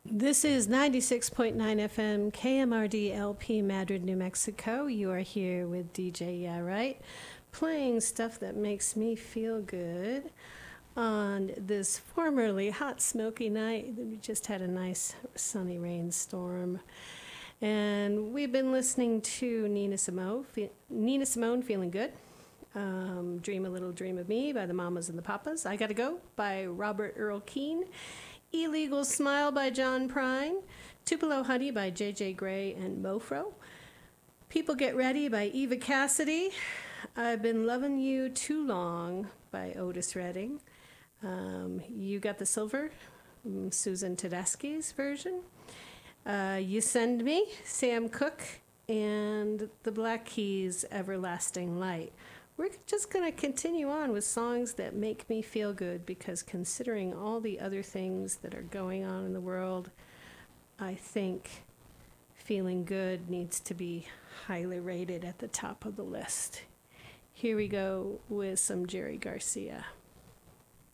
This is 96.9 FM KMRD LP Madrid, New Mexico. You are here with DJ Yeah Right, playing stuff that makes me feel good on this formerly hot, smoky night. We just had a nice sunny rainstorm. And we've been listening to Nina Simone, Feeling Good. Dream a Little Dream of Me by the Mamas and the Papas. I Gotta Go by Robert Earl Keen. Illegal Smile by John Prine, Tupelo Honey by J.J. Gray and Mofro, People Get Ready by Eva Cassidy, I've Been Loving You Too Long by Otis Redding, You Got the Silver, Susan Tedeschi's version, You Send Me, Sam Cooke, and the Black Keys' Everlasting Light. We're just going to continue on with songs that make me feel good because considering all the other things that are going on in the world, I think feeling good needs to be highly rated at the top of the list. Here we go with some Jerry Garcia.